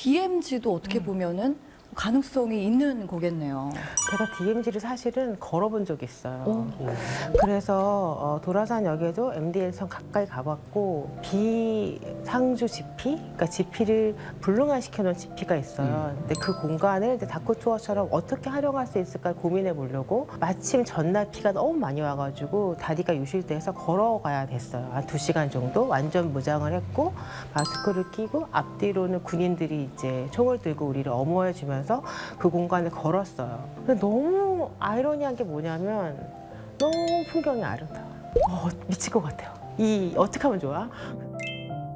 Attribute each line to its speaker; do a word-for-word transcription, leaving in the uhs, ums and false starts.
Speaker 1: 디엠지도 어떻게
Speaker 2: 음.
Speaker 1: 보면은 가능성이 있는 거겠네요.
Speaker 2: 제가 디엠지를 사실은 걸어본 적이 있어요.
Speaker 1: 오.
Speaker 2: 그래서 어, 도라산역에도 엠디엘선 가까이 가봤고 비상주 지피, 그러니까 지피를 불능화시켜 놓은 지피가 있어요. 근데 그 공간을 이제 다크 투어처럼 어떻게 활용할 수 있을까 고민해 보려고 마침 전날 비가 너무 많이 와가지고 다리가 유실돼서 걸어가야 됐어요. 한 두 시간 정도 완전 무장을 했고 마스크를 끼고 앞뒤로는 군인들이 이제 총을 들고 우리를 엄호해주면서 그 공간을 걸었어요. 근데 너무 아이러니한 게 뭐냐면 너무 풍경이 아름다워. 어, 미칠 것 같아요. 이 어떻게 하면 좋아?